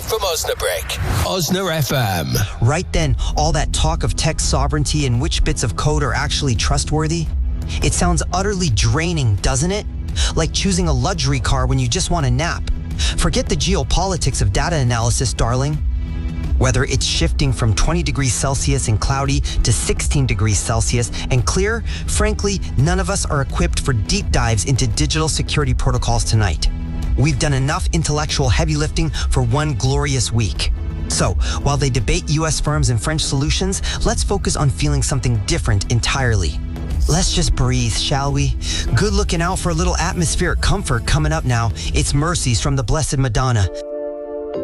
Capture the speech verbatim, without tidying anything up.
from Osnabrück. Osna F M. Right then, all that talk of tech sovereignty and which bits of code are actually trustworthy, it sounds utterly draining, doesn't it? Like choosing a luxury car when you just want a nap. Forget the geopolitics of data analysis, darling. Whether it's shifting from twenty degrees Celsius and cloudy to sixteen degrees Celsius and clear, frankly, none of us are equipped for deep dives into digital security protocols tonight. We've done enough intellectual heavy lifting for one glorious week. So, while they debate U S firms and French solutions, let's focus on feeling something different entirely. Let's just breathe, shall we? Good looking out for a little atmospheric comfort coming up now. It's Mercies from the Blessed Madonna.